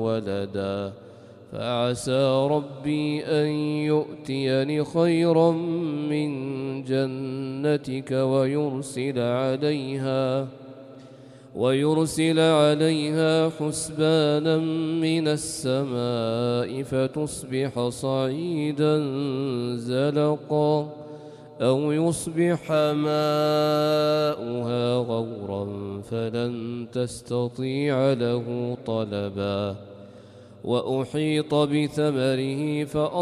ولدا فعسى ربي أن يؤتيني خيرا من جنتك ويرسل عليها حسبانا من السماء فتصبح صعيدا زلقا أو يصبح ماؤها غورا فلن تستطيع له طلبا وأحيط بثمره